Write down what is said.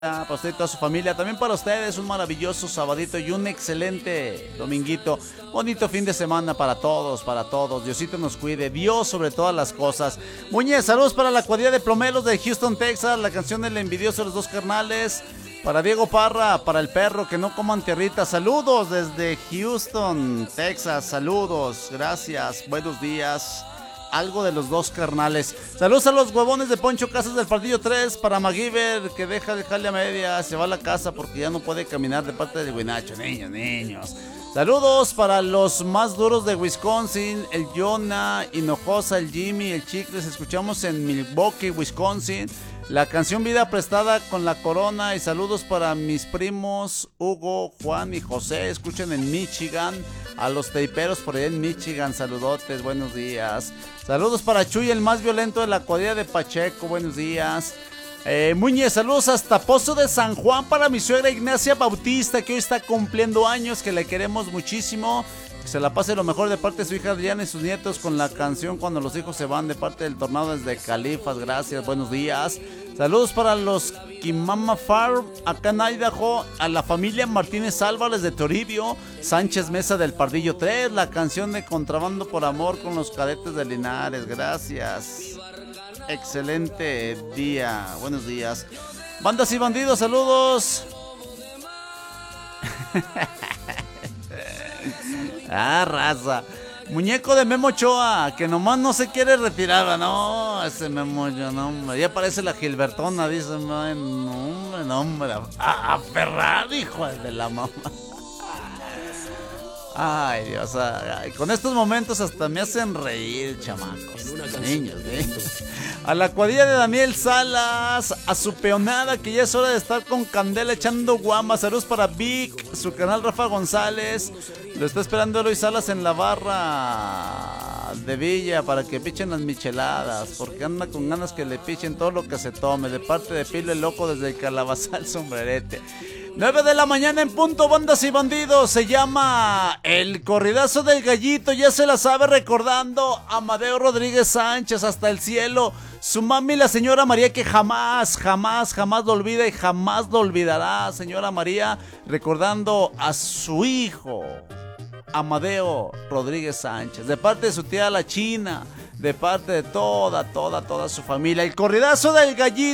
para usted y toda su familia. También para ustedes un maravilloso sabadito y un excelente dominguito. Bonito fin de semana para todos, para todos. Diosito nos cuide, Dios sobre todas las cosas. Muñez, saludos para la cuadrilla de plomeros de Houston, Texas. La canción del envidioso de los dos carnales. Para Diego Parra, para el perro, que no coman tierrita. Saludos desde Houston, Texas. Saludos, gracias, buenos días. Algo de los dos carnales. Saludos a los huevones de Poncho Casas del Partido 3. Para Maguiber, que deja el jale a media. Se va a la casa porque ya no puede caminar, de parte del Huinacho. Niños. Saludos para los más duros de Wisconsin. El Jonah, Hinojosa, el Jimmy, el Chicles. Escuchamos en Milwaukee, Wisconsin. La canción Vida Prestada con la Corona. Y saludos para mis primos Hugo, Juan y José. Escuchen en Michigan. A los teiperos por allá en Michigan. Saludotes, buenos días. Saludos para Chuy, el más violento de la cuadrilla de Pacheco. Buenos días. Muñez, saludos hasta Pozo de San Juan para mi suegra Ignacia Bautista, que hoy está cumpliendo años, que le queremos muchísimo. Que se la pase lo mejor de parte de su hija Adriana y sus nietos con la canción Cuando los hijos se van, de parte del Tornado desde Califas. Gracias, buenos días. Saludos para los Kimama Farm acá en Idaho, a la familia Martínez Álvarez de Toribio, Sánchez Mesa del Pardillo 3, la canción de Contrabando por Amor con los Cadetes de Linares. Gracias. Excelente día, buenos días. Bandas y bandidos, saludos. Raza. Muñeco de Memo Ochoa, que nomás no se quiere retirar. No, ese Memo, yo no, ya parece la Gilbertona, dice. No, hombre. A Ferrari, hijo de la mamá. Ay, Dios, ay, con estos momentos hasta me hacen reír, chamacos, niños, A la cuadrilla de Daniel Salas, a su peonada, que ya es hora de estar con candela echando guama. Saludos para Vic, su canal Rafa González. Lo está esperando Eloy Salas en la barra de Villa para que pichen las micheladas, porque anda con ganas que le pichen todo lo que se tome. De parte de Pilo el Loco desde el Calabazal Sombrerete. 9 de la mañana en punto, bandas y bandidos. Se llama El Corridazo del Gallito. Ya se la sabe, recordando a Amadeo Rodríguez Sánchez hasta el cielo. Su mami, la señora María, que jamás lo olvida y jamás lo olvidará. Señora María, recordando a su hijo Amadeo Rodríguez Sánchez, de parte de su tía la China, de parte de toda su familia. El Corridazo del Gallito.